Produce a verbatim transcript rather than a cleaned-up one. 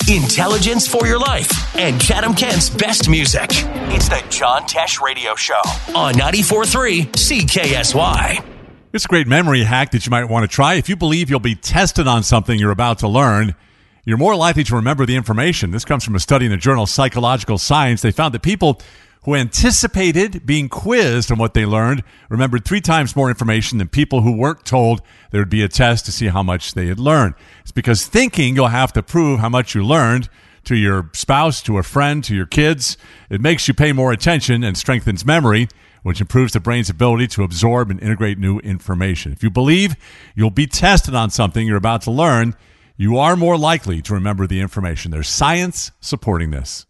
intelligence for your life, and Chatham Kent's best music. It's the John Tesh Radio Show on ninety-four point three C K S Y. It's a great memory hack that you might want to try. If you believe you'll be tested on something you're about to learn, you're more likely to remember the information. This comes from a study in the journal Psychological Science. They found that people who anticipated being quizzed on what they learned remembered three times more information than people who weren't told there would be a test to see how much they had learned. It's because thinking you'll have to prove how much you learned to your spouse, to a friend, to your kids, it makes you pay more attention and strengthens memory, which improves the brain's ability to absorb and integrate new information. If you believe you'll be tested on something you're about to learn, you are more likely to remember the information. There's science supporting this.